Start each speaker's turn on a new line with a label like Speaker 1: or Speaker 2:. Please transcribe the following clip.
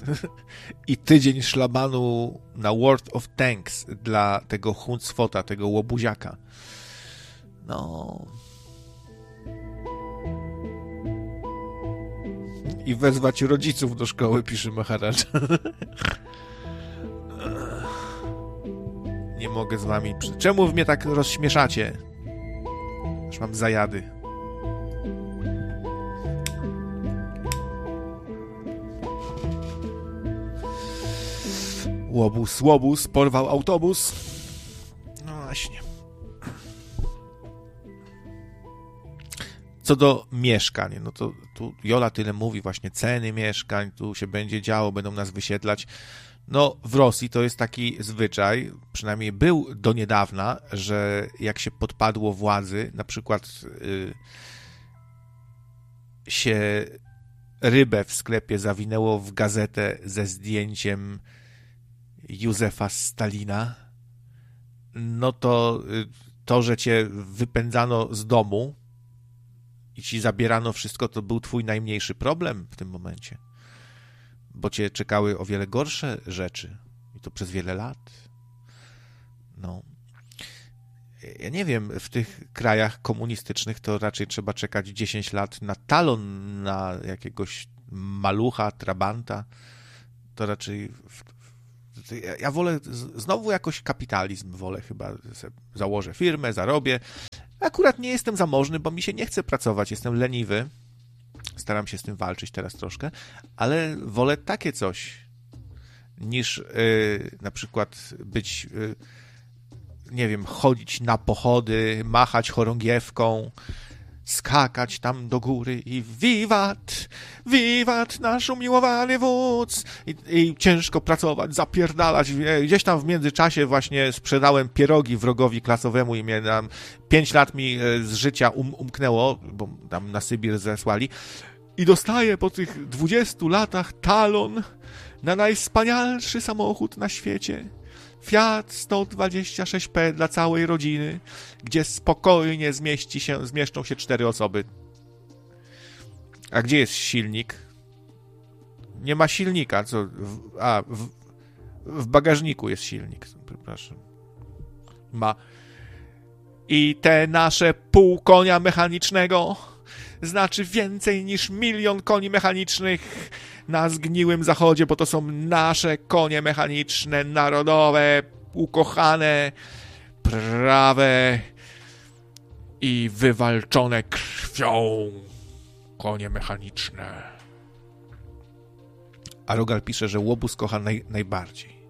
Speaker 1: i tydzień szlabanu na World of Tanks dla tego Huncfota, tego łobuziaka. No... I wezwać rodziców do szkoły, pisze Maharadża. Nie mogę z wami... Czemu wy mnie tak rozśmieszacie? Aż mam zajady. Łobuz porwał autobus. No właśnie. Co do mieszkań, no to tu Jola tyle mówi, właśnie ceny mieszkań, tu się będzie działo, będą nas wysiedlać. No w Rosji to jest taki zwyczaj, przynajmniej był do niedawna, że jak się podpadło władzy, na przykład się rybę w sklepie zawinęło w gazetę ze zdjęciem Józefa Stalina, no to, że cię wypędzano z domu i ci zabierano wszystko, to był twój najmniejszy problem w tym momencie. Bo cię czekały o wiele gorsze rzeczy. I to przez wiele lat. No. Ja nie wiem, w tych krajach komunistycznych to raczej trzeba czekać 10 lat na talon, na jakiegoś malucha, trabanta. To raczej... Ja wolę znowu jakoś kapitalizm, wolę chyba, założę firmę, zarobię. Akurat nie jestem zamożny, bo mi się nie chce pracować, jestem leniwy. Staram się z tym walczyć teraz troszkę, ale wolę takie coś, niż na przykład być, nie wiem, chodzić na pochody, machać chorągiewką, skakać tam do góry i wiwat, wiwat nasz umiłowany wódz i ciężko pracować, zapierdalać. Gdzieś tam w międzyczasie właśnie sprzedałem pierogi wrogowi klasowemu i mnie tam 5 lat mi z życia umknęło, bo tam na Sybir zesłali i dostaję po tych 20 latach talon na najwspanialszy samochód na świecie. Fiat 126P dla całej rodziny, gdzie spokojnie zmieszczą się 4 osoby. A gdzie jest silnik? Nie ma silnika. Co? W bagażniku jest silnik. Przepraszam. Ma. I te nasze pół konia mechanicznego znaczy więcej niż 1 000 000 koni mechanicznych na zgniłym zachodzie, bo to są nasze konie mechaniczne, narodowe, ukochane, prawe i wywalczone krwią konie mechaniczne. A Rogal pisze, że łobuz kocha najbardziej.